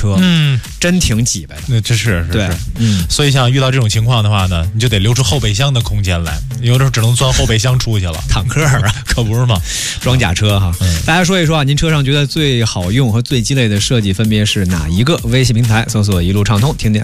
车，真挺挤呗。 那这是对， 所以像遇到这种情况的话呢，你就得留出后备箱的空间来，有的时候只能钻后备箱出去了。 坦克啊， 可不是吗？ 装甲车哈。大家说一说啊，您车上觉得最好用和最鸡肋的设计分别是哪一个？微信平台搜索一路畅通，听听